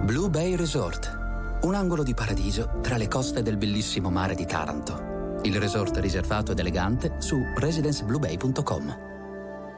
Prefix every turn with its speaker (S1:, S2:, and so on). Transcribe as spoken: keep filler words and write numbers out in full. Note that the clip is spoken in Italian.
S1: Blue Bay Resort, un angolo di paradiso tra le coste del bellissimo mare di Taranto. Il resort riservato ed elegante su residenze blue bay punto com.